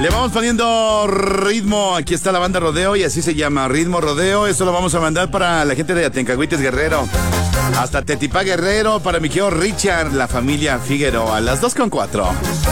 Le vamos poniendo ritmo. Aquí está la banda Rodeo y así se llama, Ritmo Rodeo. Eso lo vamos a mandar para la gente de Atencahuites, Guerrero. Hasta Tetipá, Guerrero, para mi querido Richard, la familia Figueroa, a las 2:04.